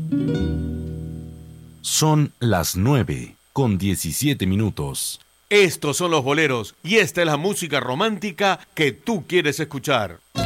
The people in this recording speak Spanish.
Son las 9:17. Estos son los boleros y esta es la música romántica que tú quieres escuchar.